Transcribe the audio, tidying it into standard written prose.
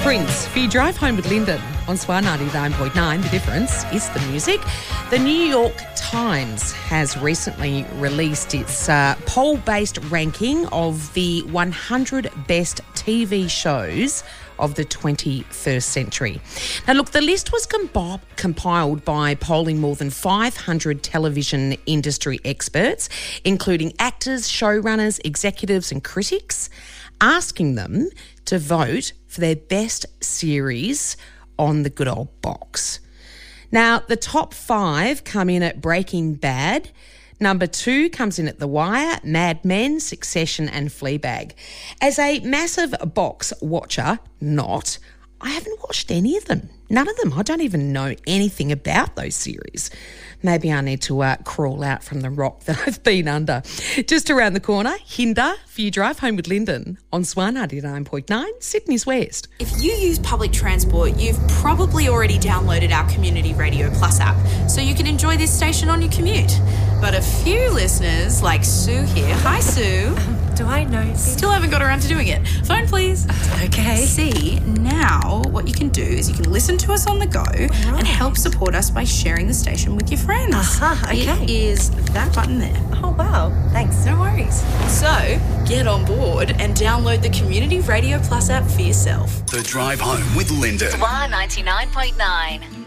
Prince, for your drive home with Lyndon on Swan 99.9. The difference is the music. The New York Times has recently released its poll-based ranking of the 100 best TV shows of the 21st century. Now, look, the list was compiled by polling more than 500 television industry experts, including actors, showrunners, executives and critics, asking them to vote for their best series on the good old box. Now, the top 5 come in at Breaking Bad. Number 2 comes in at The Wire, Mad Men, Succession and Fleabag. As a massive box watcher, I haven't watched any of them. None of them. I don't even know anything about those series. Maybe I need to crawl out from the rock that I've been under. Just around the corner, Hinder for your drive home with Lyndon on Swan 99.9, Sydney's West. If you use public transport, you've probably already downloaded our Community Radio Plus app, so you can enjoy this station on your commute. But a few listeners, like Sue here, hi Sue. Do I know? Still haven't got around to doing it. Phone please. Okay. See, now what you can do is you can listen to us on the go and help support us by sharing the station with your friends. Okay. It is that button there. Oh, wow. Thanks. No worries. So, get on board and download the Community Radio Plus app for yourself. The Drive Home with Lyndon. Swan 99.9.